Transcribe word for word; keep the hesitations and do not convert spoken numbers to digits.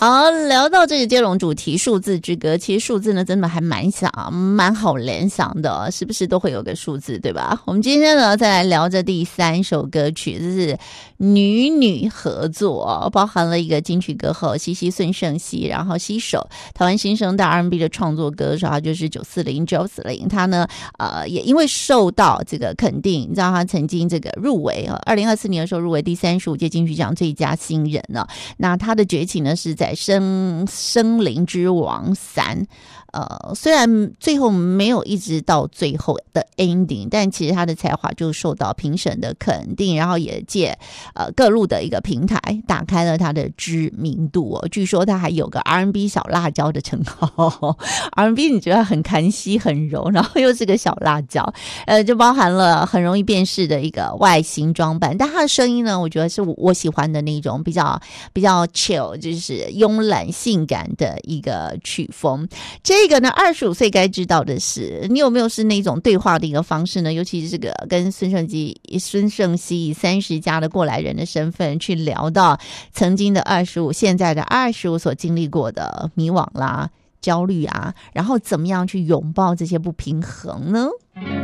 好，聊到这个接龙主题数字之歌，其实数字呢真的还蛮想蛮好联想的，是不是都会有个数字，对吧？我们今天呢再来聊这第三首歌曲，这是女女合作，包含了一个金曲歌后西西孙盛熙，然后西手台湾新生代 R and B 的创作歌手，他就是九四零九四零，他呢呃也因为受到这个肯定，你知道他曾经这个入围二零二四年的时候入围第三十五届金曲奖最佳新人呢，那他的崛起呢是在生生灵之王三，呃，虽然最后没有一直到最后的 ending， 但其实他的才华就受到评审的肯定，然后也借呃各路的一个平台打开了他的知名度哦。据说他还有个 R and B 小辣椒的称号，R and B 你觉得很看稀很柔，然后又是个小辣椒，呃，就包含了很容易辨识的一个外形装扮，但他的声音呢，我觉得是我喜欢的那种比较比较 chill， 就是慵懒性感的一个曲风。这个呢，二十五岁该知道的是，你有没有是那种对话的一个方式呢？尤其是这个跟孙盛基、孙盛熙以三十加的过来人的身份去聊到曾经的二十五、现在的二十五所经历过的迷惘啦、焦虑啊，然后怎么样去拥抱这些不平衡呢？